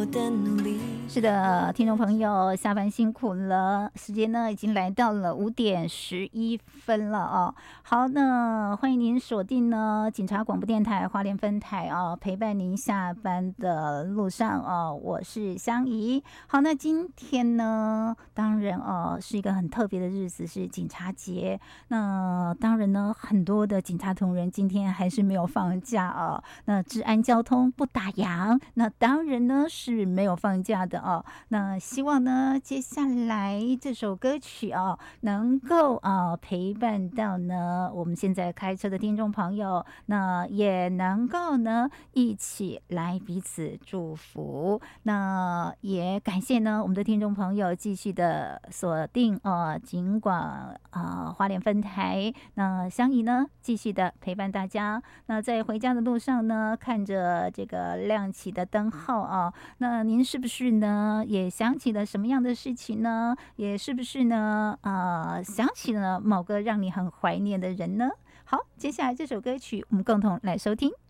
的努力。 是的，听众朋友，下班辛苦了，时间呢已经来到了5:11了哦。好，那欢迎您锁定呢警察广播电台花莲分台哦，陪伴您下班的路上哦，我是香怡。好，那今天呢，当然是一个很特别的日子，是警察节。那当然呢，很多的警察同仁今天还是没有放假哦。那治安交通不打烊，那当然呢是没有放假的哦。那希望呢，接下来这首歌曲哦，能够陪伴到呢我们现在开车的听众朋友，那也能够呢一起来彼此祝福。那也感谢呢我们的听众朋友继续的锁定警广花莲分台。那香怡呢继续的陪伴大家。那在回家的路上呢，看着这个亮起的灯号啊，那您是不是呢也想起了什么样的事情呢？也是不是呢想起了某个让你很怀念的人呢？好，接下来这首歌曲我们共同来收听。